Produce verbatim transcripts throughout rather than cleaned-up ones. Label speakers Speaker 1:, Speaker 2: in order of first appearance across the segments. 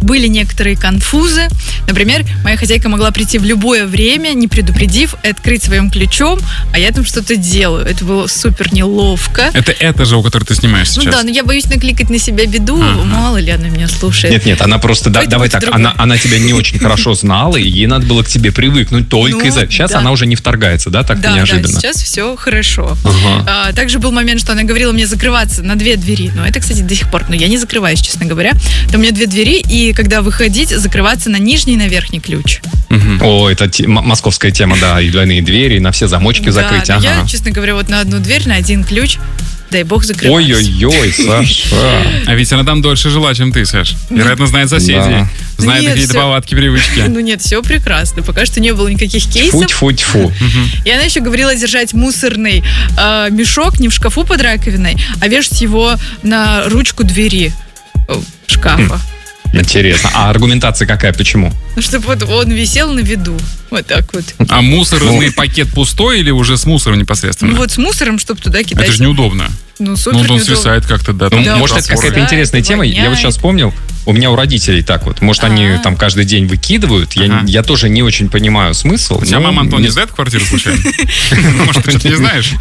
Speaker 1: были некоторые конфузы. Например, моя хозяйка могла прийти в любое время, не предупредив, и открыть своим ключом, а я там что-то делаю. Это было супер неловко.
Speaker 2: Это это же, у которой ты снимаешь сейчас?
Speaker 1: Ну да, но я боюсь накликать на себя беду, ага. мало ли она меня слушает.
Speaker 3: Нет-нет, она просто, да, давай так, она, она тебя не очень хорошо знала, и ей надо было к тебе привыкнуть только ну, из-за... Сейчас да. она уже не вторгается, да, так
Speaker 1: да,
Speaker 3: неожиданно?
Speaker 1: Да, сейчас все хорошо.
Speaker 3: Ага.
Speaker 1: А, также был момент, что она говорила мне закрываться на две двери. Но это, кстати, до сих пор, но я не закрываюсь, честно говоря. Там у меня две двери, и когда выходить, закрываться на нижний и на верхний ключ.
Speaker 3: Угу. О, это те, московская тема, да, и двойные двери, и на все замочки
Speaker 1: да,
Speaker 3: закрыть.
Speaker 1: Да,
Speaker 3: ага.
Speaker 1: я, честно говоря, вот на одну дверь, на один ключ, дай бог, закрываюсь.
Speaker 3: Ой-ой-ой, Саша.
Speaker 2: А ведь она там дольше жила, чем ты, Саш. Вероятно, знает соседей. Да. Знает
Speaker 1: нет,
Speaker 2: какие-то
Speaker 1: все...
Speaker 2: повадки, привычки.
Speaker 1: Ну нет, все прекрасно. Пока что не было никаких кейсов.
Speaker 3: Фу-фу-фу.
Speaker 1: И она еще говорила держать мусорный э, мешок не в шкафу под раковиной, а вешать его на ручку двери э, шкафа.
Speaker 3: Интересно. А аргументация какая? Почему?
Speaker 1: Ну, чтобы вот он висел на виду. Вот так вот.
Speaker 2: А мусорный ну, пакет пустой или уже с мусором непосредственно?
Speaker 1: Ну, вот с мусором, чтобы туда кидать.
Speaker 2: Это же неудобно.
Speaker 1: Ну, супер
Speaker 2: Ну, он
Speaker 1: неудобно.
Speaker 2: свисает как-то, да.
Speaker 3: Ну,
Speaker 2: да
Speaker 3: может, это какая-то интересная тема.
Speaker 1: воняет.
Speaker 3: Я вот сейчас вспомнил, у меня у родителей так вот. Может,
Speaker 1: А-а-а.
Speaker 3: они там каждый день выкидывают. Я,
Speaker 2: ага.
Speaker 3: я тоже не очень понимаю смысл.
Speaker 2: У тебя мама, Антон, не сдает квартиру случайно? Может, ты что-то не знаешь?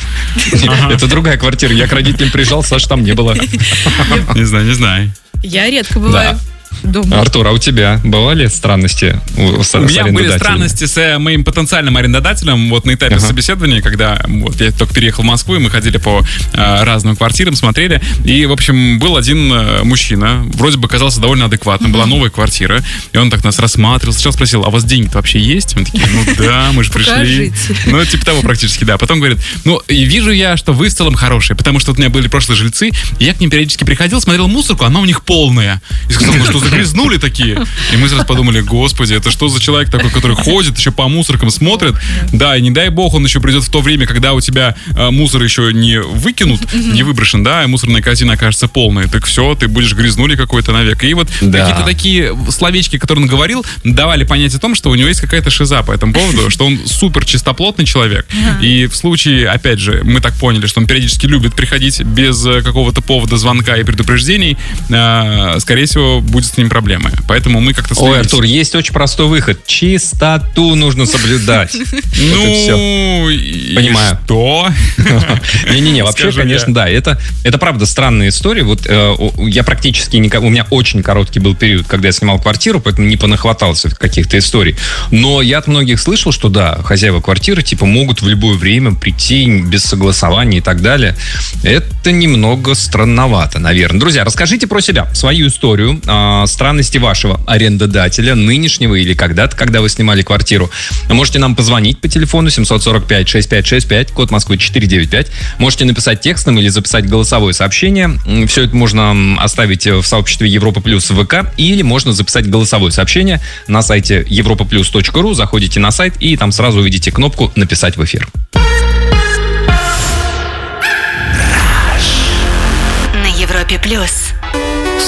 Speaker 3: Это другая квартира. Я к родителям приезжал, Саш там не было.
Speaker 2: Не знаю, не знаю.
Speaker 1: Я редко бываю. Дома.
Speaker 3: Артур, а у тебя бывали странности у, с,
Speaker 2: у меня
Speaker 3: с
Speaker 2: были странности с э, моим потенциальным арендодателем вот на этапе ага. собеседования, когда вот, я только переехал в Москву, и мы ходили по э, разным квартирам, смотрели. И, в общем, был один э, мужчина, вроде бы казался довольно адекватным, была новая квартира, и он так нас рассматривал. Сначала спросил, а у вас деньги-то вообще есть? Мы такие, ну да, мы же пришли. Ну, типа того практически, да. Потом говорит, ну, и вижу я, что вы в целом хорошие, потому что вот у меня были прошлые жильцы, и я к ним периодически приходил, смотрел мусорку, она у них полная. И сказал, ну что, загрязнули такие? И мы сразу подумали, господи, это что за человек такой, который ходит, еще по мусоркам смотрит? Да, и не дай бог, он еще придет в то время, когда у тебя э, мусор еще не выкинут, не выброшен, да, и мусорная корзина окажется полной. Так все, ты будешь грязнули какой-то навек. И вот да. какие-то такие словечки, которые он говорил, давали понять о том, что у него есть какая-то шиза по этому поводу, что он супер чистоплотный человек. И в случае, опять же, мы так поняли, что он периодически любит приходить без какого-то повода, звонка и предупреждений, э, скорее всего, будет с ним проблемы. Поэтому мы как-то следим.
Speaker 3: Ой, Артур, есть очень простой выход. Чистоту нужно соблюдать.
Speaker 2: Ну,
Speaker 3: понимаю.
Speaker 2: Что?
Speaker 3: Не-не-не, вообще, конечно, да. Это правда странная история. Вот я практически никогда... У меня очень короткий был период, когда я снимал квартиру, поэтому не понахватался каких-то историй. Но я от многих слышал, что да, хозяева квартиры типа могут в любое время прийти без согласования и так далее. Это немного странновато, наверное. Друзья, расскажите про себя, свою историю, странности вашего арендодателя, нынешнего или когда-то, когда вы снимали квартиру. Можете нам позвонить по телефону семь сорок пять шестьдесят пять шестьдесят пять, код Москвы четыре девять пять. Можете написать текстом или записать голосовое сообщение. Все это можно оставить в сообществе Европа Плюс в ВК, или можно записать голосовое сообщение на сайте европа плюс точка ру. Заходите на сайт и там сразу увидите кнопку «Написать в эфир».
Speaker 4: На Европе Плюс.